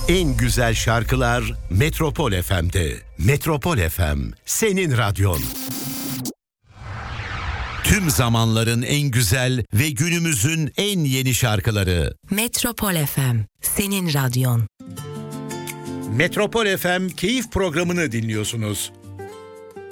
En güzel şarkılar Metropol FM'de. Metropol FM, senin radyon. Tüm zamanların en güzel ve günümüzün en yeni şarkıları. Metropol FM, senin radyon. Metropol FM keyif programını dinliyorsunuz.